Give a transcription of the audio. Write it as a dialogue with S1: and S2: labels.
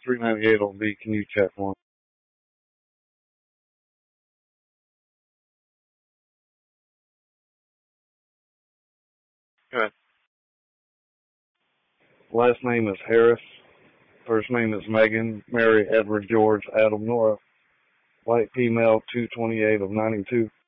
S1: 398 on B. Can you check one?
S2: Good.
S1: Last name is Harris. First name is Megan, Mary, Edward, George, Adam, Nora. White female, 228 of 92.